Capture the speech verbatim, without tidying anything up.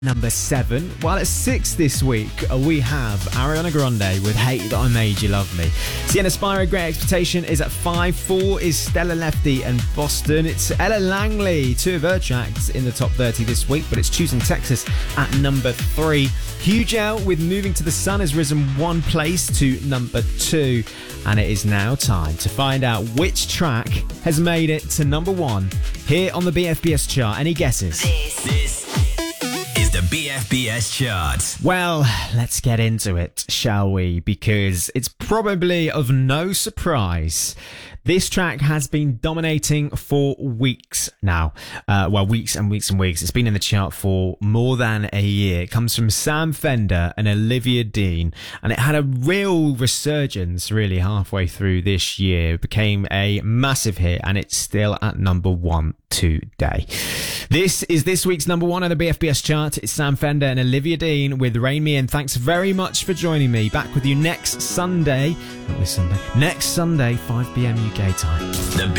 Number seven. While at six this week, uh, we have Ariana Grande with Hate That I Made You Love Me. Sienna Spiro, Great Expectation is at five. Four is Stella Lefty and Boston. It's Ella Langley, two of her tracks in the top thirty this week, but it's Choosing Texas at number three. Huge Out with Moving to the Sun has risen one place to number two. And it is now time to find out which track has made it to number one here on the B F B S chart. Any guesses? This, this is the B F B S chart. Well, let's get into it, shall we? Because it's probably of no surprise. This track has been dominating for weeks now. Uh, well, weeks and weeks and weeks. It's been in the chart for more than a year. It comes from Sam Fender and Olivia Dean, and it had a real resurgence really halfway through this year. It became a massive hit, and it's still at number one today. This is this week's number one on the B F B S chart. It's Sam Fender and Olivia Dean with Rain Me In. Thanks very much for joining me. Back with you next Sunday. Not this Sunday. Next Sunday, five p.m. U K time. The B